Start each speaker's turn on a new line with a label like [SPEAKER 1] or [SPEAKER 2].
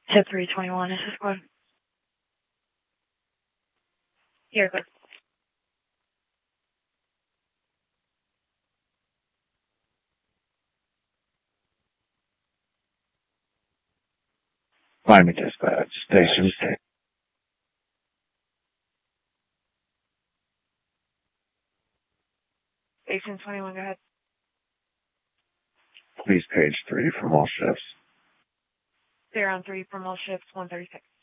[SPEAKER 1] Ship 321, this is Glenn. Here, good.
[SPEAKER 2] Miami Dispatch, Station 6.
[SPEAKER 1] Station 21, go ahead.
[SPEAKER 2] Please page 3 from all ships.
[SPEAKER 1] They're on 3 from all ships, 136.